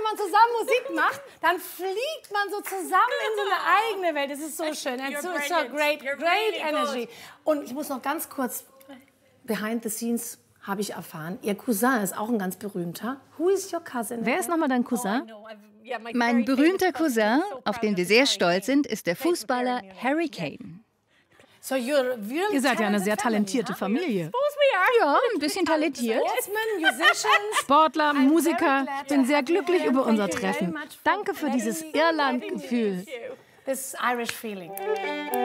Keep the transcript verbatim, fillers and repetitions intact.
man zusammen Musik macht, dann fliegt man so zusammen in so eine eigene Welt. Das ist so schön. And so, so great, great energy. Und ich muss noch ganz kurz, behind the scenes habe ich erfahren, Ihr Cousin ist auch ein ganz berühmter. Who is your cousin? Wer ist nochmal dein Cousin? Mein berühmter Cousin, auf den wir sehr stolz sind, ist der Fußballer Harry Kane. So you're really Ihr seid ja eine talented sehr talentierte family, Familie. Ja, ein bisschen talentiert. huh? Sportsmen, musicians. Sportler, I'm Musiker. very glad Ich bin to sehr have you glücklich here. über unser Thank you very Treffen. much for Danke für letting dieses me- Irland-Gefühl. This Irish feeling.